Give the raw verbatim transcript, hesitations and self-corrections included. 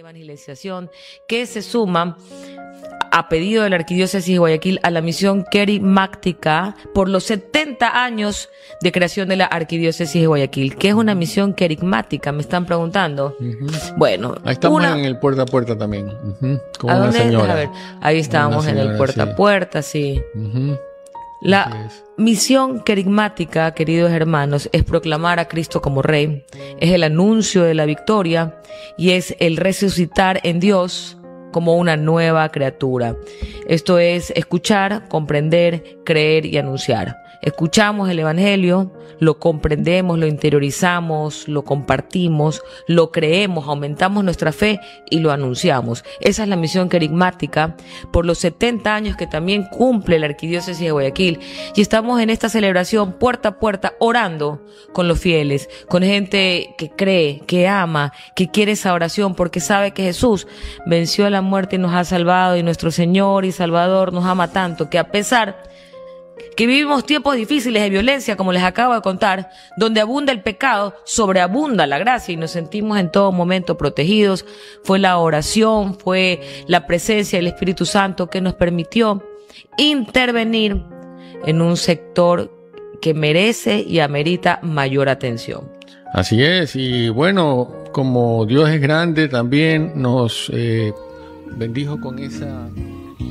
evangelización que se suman a pedido de la Arquidiócesis de Guayaquil a la misión querigmática por los setenta años de creación de la Arquidiócesis de Guayaquil. ¿Qué es una misión querigmática? Me están preguntando. Uh-huh. Bueno, ahí estamos una... en el puerta a puerta también. Uh-huh. Con ¿A una dónde? señora. A ver, ahí estábamos señora, en el puerta a puerta, sí. Uh-huh. La misión querigmática, queridos hermanos, es proclamar a Cristo como Rey, es el anuncio de la victoria y es el resucitar en Dios como una nueva criatura. Esto es escuchar, comprender, creer y anunciar. Escuchamos el Evangelio, lo comprendemos, lo interiorizamos, lo compartimos, lo creemos, aumentamos nuestra fe y lo anunciamos. Esa es la misión querigmática por los setenta años que también cumple la Arquidiócesis de Guayaquil. Y estamos en esta celebración puerta a puerta orando con los fieles, con gente que cree, que ama, que quiere esa oración porque sabe que Jesús venció la muerte y nos ha salvado, y nuestro Señor y Salvador nos ama tanto que a pesar que vivimos tiempos difíciles de violencia, como les acabo de contar, donde abunda el pecado, sobreabunda la gracia y nos sentimos en todo momento protegidos. Fue la oración, fue la presencia del Espíritu Santo que nos permitió intervenir en un sector que merece y amerita mayor atención. Así es, y bueno, como Dios es grande, también nos eh, bendijo con esa